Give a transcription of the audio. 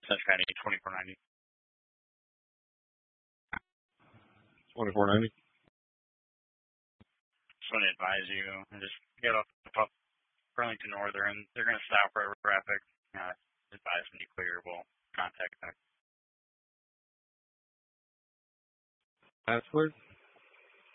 Cincinnati 2490. 2490. Just want to advise you, and just get off the top Burlington Northern. They're going to stop for traffic. Advise when you clear. We'll contact them. Password?